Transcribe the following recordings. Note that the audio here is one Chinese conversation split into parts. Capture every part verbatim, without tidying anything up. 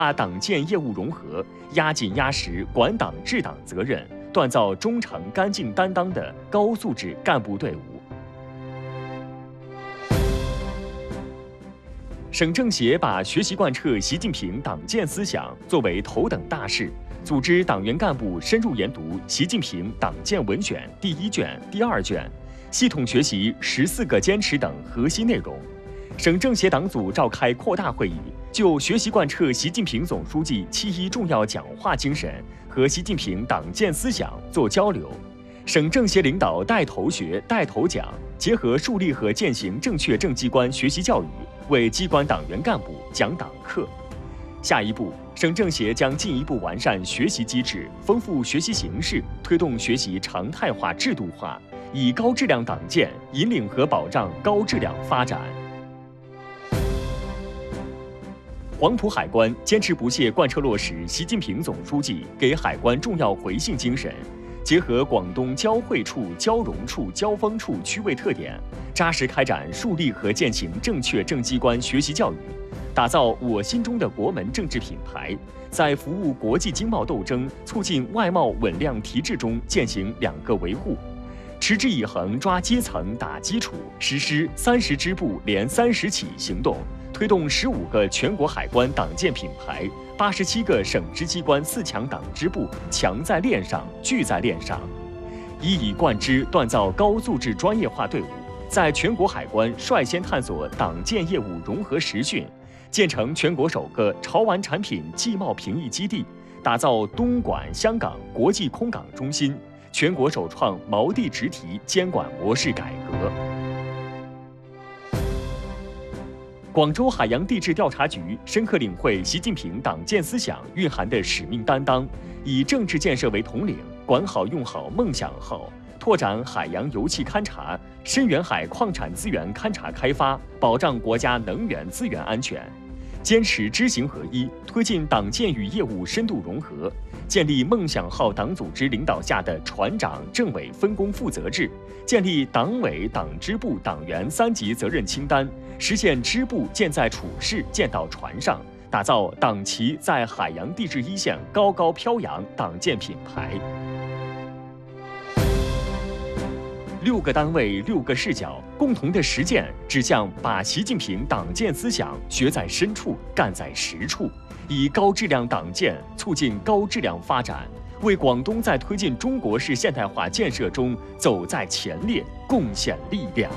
把党建业务融合，压紧压实管党治党责任，锻造忠诚干净担当的高素质干部队伍。省政协把学习贯彻习近平党建思想作为头等大事，组织党员干部深入研读《习近平党建文选》第一卷、第二卷，系统学习十四个坚持等核心内容。省政协党组召开扩大会议，就学习贯彻习近平总书记七一重要讲话精神和习近平党建思想做交流。省政协领导带头学、带头讲，结合树立和践行正确政机关学习教育，为机关党员干部讲党课。下一步，省政协将进一步完善学习机制，丰富学习形式，推动学习常态化、制度化，以高质量党建引领和保障高质量发展。黄埔海关坚持不懈贯彻落实习近平总书记给海关重要回信精神，结合广东交汇处、交融处、交锋处区位特点，扎实开展树立和践行正确政机关学习教育，打造我心中的国门政治品牌，在服务国际经贸斗争、促进外贸稳量提质中践行两个维护，持之以恒抓基层打基础，实施三十支部连三十起行动，推动十五个全国海关党建品牌、八十七个省直机关四强党支部强在链上、聚在链上，一以贯之锻造高素质专业化队伍，在全国海关率先探索党建业务融合实训，建成全国首个潮玩产品寄贸评议基地，打造东莞、香港国际空港中心，全国首创锚地直提监管模式改革。广州海洋地质调查局深刻领会习近平党建思想蕴含的使命担当，以政治建设为统领，管好用好梦想号，拓展海洋油气勘察、深远海矿产资源勘察开发，保障国家能源资源安全。坚持知行合一，推进党建与业务深度融合，建立梦想号党组织领导下的船长政委分工负责制，建立党委党支部党员三级责任清单，实现支部建在处室、建到船上，打造党旗在海洋地质一线高高飘扬党建品牌。六个单位、六个视角，共同的实践指向把习近平党建思想学在深处、干在实处，以高质量党建促进高质量发展，为广东在推进中国式现代化建设中走在前列贡献力量。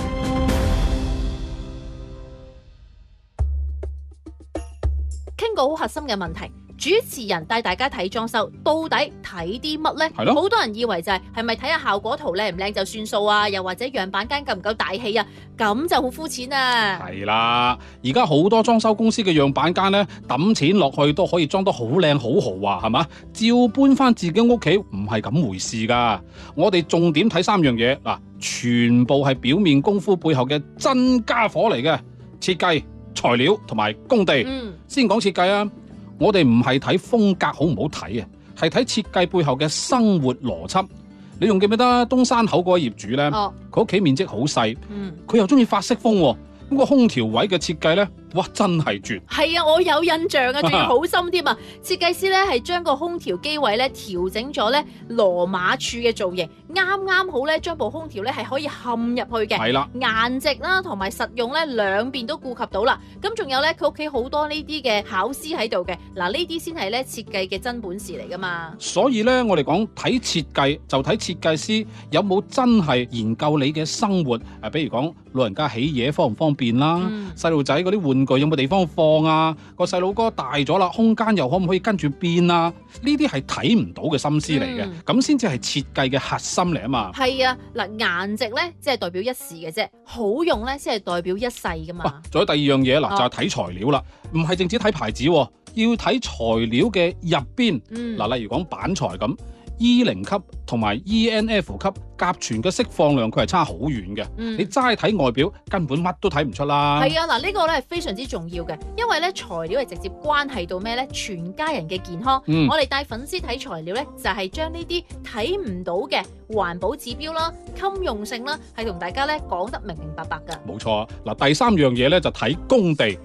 傾個好核心嘅問題。主持人帶大家睇裝修，到底睇啲乜呢？ 係咯， 好多人以為就係係咪睇下效果圖靚唔靚就算數啊？又或者樣板間夠唔夠大氣啊？咁就好膚淺啊！ 係啦，而家好多裝修公司嘅樣板間呢，揼錢落去都可以裝得好靚好豪華，係嘛？照搬翻自己屋企唔係咁回事㗎。我哋重點睇三樣嘢嗱，全部係表面功夫背後嘅真家伙嚟嘅，設計、材料同埋工地。 嗯， 先講設計啊！我哋唔係睇風格好唔好睇啊，係睇設計背後嘅生活邏輯。你仲記唔記得東山口嗰個業主咧？ 哦， 佢屋企面積好細， 嗯， 佢又中意法式風喎。咁個空調位嘅設計咧，哇，真係絕！ 係啊，我有印象啊，仲要好深添啊！設計師咧係將個空調機位咧調整咗咧羅馬柱嘅造型，啱啱好咧將部空調咧係可以嵌入去嘅。 係啦， 顏值啦同埋實用咧兩邊都顧及到啦。咁仲有咧佢屋企好多呢啲嘅巧思喺度嘅，嗱呢啲先係咧設計嘅真本事嚟噶嘛。 所以咧我哋講睇設計就睇設計師有冇真係研究你嘅生活，誒，比如講老人家起嘢方唔方便啦，細路仔嗰啲玩具有冇地方放啊？個細佬哥大咗啦，空間又可唔可以跟住變啊？呢啲係睇唔到嘅心思嚟嘅，咁先至係設計嘅核心嚟啊嘛。 係啊，嗱顏值咧即係代表一時嘅啫，好用咧先係代表一世噶嘛。 仲有第二樣嘢嗱， 哦、 就係睇材料啦，唔係淨止睇牌子，要睇材料嘅入邊。嗱、嗯，例如講板材咁。E 零級同埋 E N F 級甲醛嘅釋放量佢係差好遠嘅，嗯、你齋睇外表根本乜都睇唔出啦。 係啊，嗱、這、呢個咧係非常之重要嘅，因為咧材料係直接關係到咩咧？全家人嘅健康。嗯、我哋帶粉絲睇材料咧，就係將呢啲睇唔到嘅環保指標啦、襟用性啦，係同大家咧講得明明白白㗎。 冇錯，嗱第三樣嘢咧就睇工地。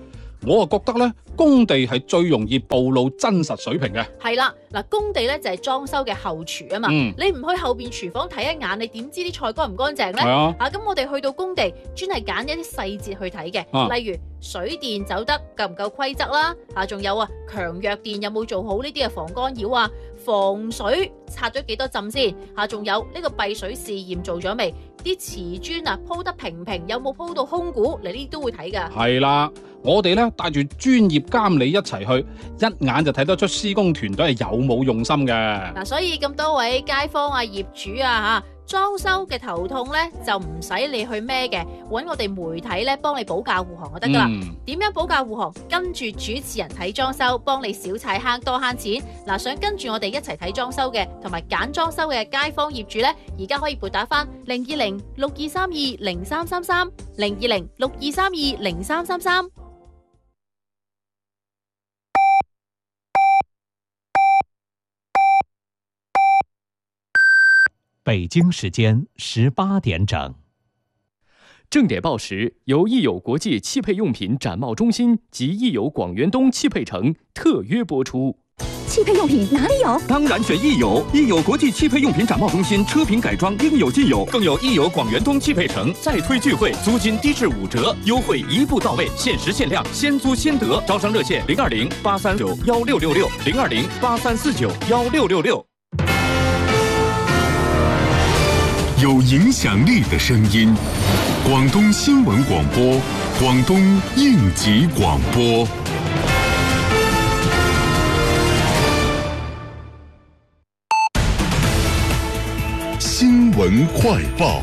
我啊覺得咧，工地係最容易暴露真實水平嘅。 係啦，嗱，工地咧就係裝修嘅後廚啊嘛。 嗯、 你唔去後邊廚房睇一眼，你點知啲菜乾唔乾淨咧？ 係啊。 啊，咁我哋去到工地，專係揀一啲細節去睇嘅，啊、例如水電走得夠唔夠規則啦，啊，仲有啊強弱電有冇做好呢啲嘅防干擾啊，防水拆咗幾多浸先，啊，仲有呢個閉水試驗做咗未？啲瓷磚啊鋪得平平，有冇鋪到空鼓？你呢啲都會睇噶。 係啦，我哋咧帶住專業監理一齊去，一眼就睇得出施工團隊係有冇用心嘅。 嗱，所以咁多位街坊啊、業主啊嚇，裝修嘅頭痛咧就唔使你去孭嘅，揾我哋媒體咧幫你保駕護航就得噶啦。點、嗯、樣保駕護航？跟住主持人睇裝修，幫你少踩坑多慳錢。嗱，想跟住我哋一齊睇裝修嘅，同埋揀裝修嘅街坊業主咧，而家可以撥打翻零二零六二三二零三三三零二零六二三二零三三三。 北京时间十八点整。 正点报时由益友国际汽配用品展贸中心及益友广元东汽配城特约播出。 汽配用品哪里有？ 当然选益友，益友国际汽配用品展贸中心车品改装应有尽有，更有益友广元东汽配城再推聚会，租金低至五折，优惠一步到位，限时限量，先租先得。招商热线零二零八三九幺六六六零二零八三四九幺六六六。 有影响力的声音，广东新闻广播，广东应急广播。新闻快报。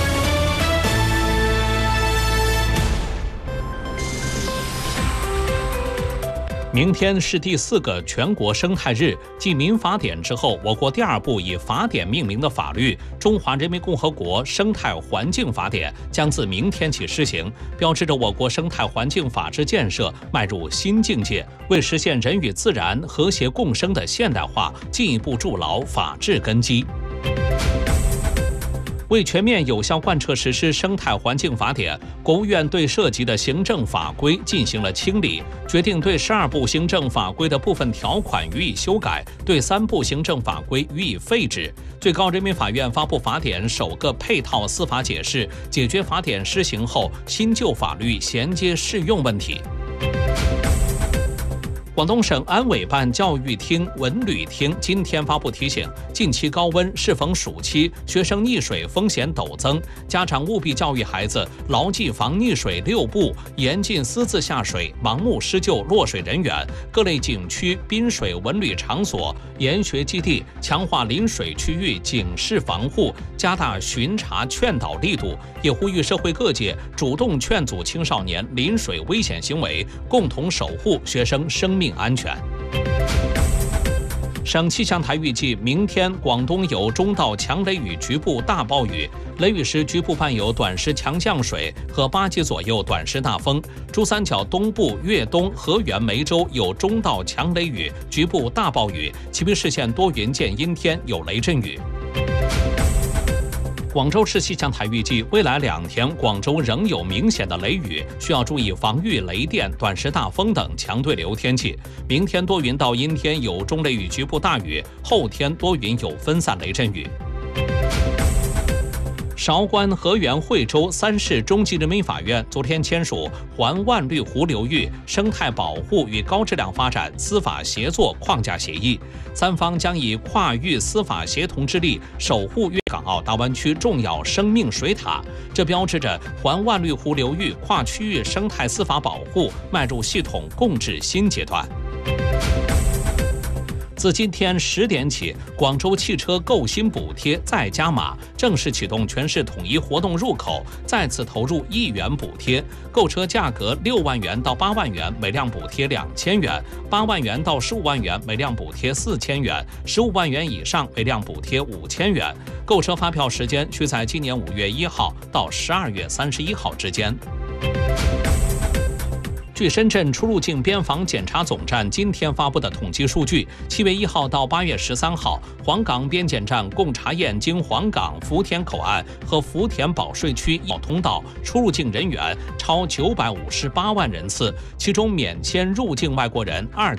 明天是第四个全国生态日，继民法典之后，我国第二部以法典命名的法律《中华人民共和国生态环境法典》将自明天起施行，标志着我国生态环境法治建设迈入新境界，为实现人与自然和谐共生的现代化进一步筑牢法治根基。为全面有效贯彻实施生态环境法典，国务院对涉及的行政法规进行了清理，决定对十二部行政法规的部分条款予以修改，对三部行政法规予以废止。最高人民法院发布法典首个配套司法解释，解决法典施行后新旧法律衔接适用问题。广东省安委办教育厅、文旅厅今天发布提醒：近期高温，适逢暑期，学生溺水风险陡增，家长务必教育孩子牢记防溺水六不，严禁私自下水、盲目施救落水人员。各类景区、滨水文旅场所、研学基地强化临水区域警示防护，加大巡查劝导力度，也呼吁社会各界主动劝阻青少年临水危险行为，共同守护学生生命安全。省气象台预计，明天广东有中到强雷雨局部大暴雨，雷雨时局部伴有短时强降水和八级左右短时大风。珠三角东部、粤东、河源、梅州有中到强雷雨局部大暴雨，其余市县多云见阴天，有雷阵雨。广州市气象台预计，未来两天广州仍有明显的雷雨，需要注意防御雷电、短时大风等强对流天气。明天多云到阴天，有中雷雨局部大雨，后天多云有分散雷阵雨。韶关、河源、惠州三市中级人民法院昨天签署环万绿湖流域生态保护与高质量发展司法协作框架协议，三方将以跨域司法协同之力，守护粤港澳大湾区重要生命水塔。这标志着环万绿湖流域跨区域生态司法保护迈入系统共治新阶段。自今天十点起，广州汽车购新补贴再加码，正式启动全市统一活动入口，再次投入一元补贴。购车价格六万元到八万元，每辆补贴两千元；八万元到十五万元，每辆补贴四千元；十五万元以上，每辆补贴五千元。购车发票时间需在今年五月一号到十二月三十一号之间。 据深圳出入境边防检查总站今天发布的统计数据，七月一号到八月十三号，黄岗边检站共查验经黄岗、福田口岸和福田保税区一通道出入境人员超九百五十八万人次，其中免签入境外国人二